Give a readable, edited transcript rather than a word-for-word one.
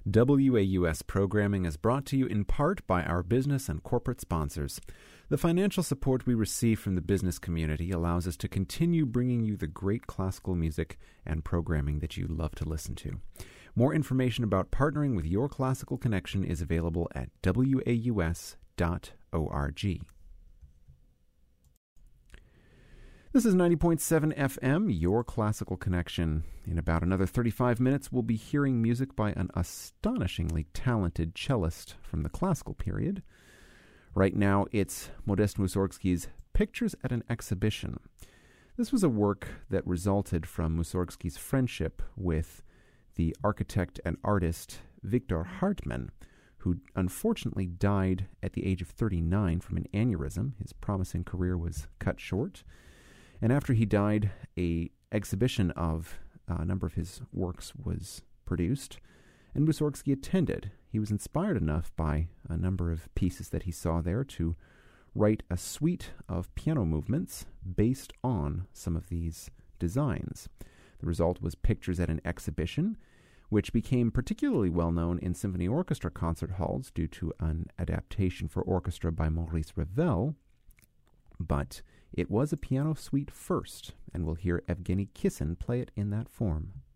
WAUS programming is brought to you in part by our business and corporate sponsors. The financial support we receive from the business community allows us to continue bringing you the great classical music and programming that you love to listen to. More information about partnering with Your Classical Connection is available at waus.org. This is 90.7 FM, Your Classical Connection. In about another 35 minutes, we'll be hearing music by an astonishingly talented cellist from the classical period. Right now, it's Modest Mussorgsky's Pictures at an Exhibition. This was a work that resulted from Mussorgsky's friendship with the architect and artist Victor Hartmann, who unfortunately died at the age of 39 from an aneurysm. His promising career was cut short. And after he died, an exhibition of a number of his works was produced, and Mussorgsky attended. He was inspired enough by a number of pieces that he saw there to write a suite of piano movements based on some of these designs. The result was Pictures at an Exhibition, which became particularly well known in symphony orchestra concert halls due to an adaptation for orchestra by Maurice Ravel. But it was a piano suite first, and we'll hear Evgeny Kissin play it in that form.